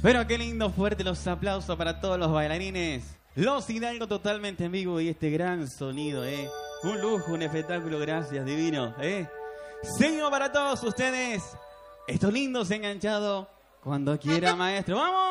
Pero qué lindo, fuerte los aplausos para todos los bailarines. Los Hidalgo totalmente en vivo y este gran sonido, Un lujo, un espectáculo, gracias, divino, Seguimos para todos ustedes. Estos lindos enganchados. Cuando quiera, maestro. ¡Vamos!